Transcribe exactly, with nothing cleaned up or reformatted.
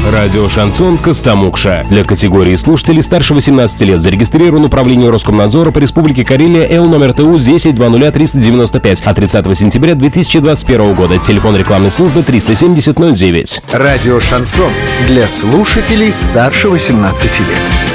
Радио «Шансон» Костомукша. Для категории слушателей старше восемнадцати лет зарегистрирован управление Роскомнадзора по Республике Карелия Л номер ТУ десять двадцать триста девяносто пять от тридцатого сентября две тысячи двадцать первого года. Телефон рекламной службы триста семьдесят ноль девять. Радио «Шансон» для слушателей старше восемнадцати лет.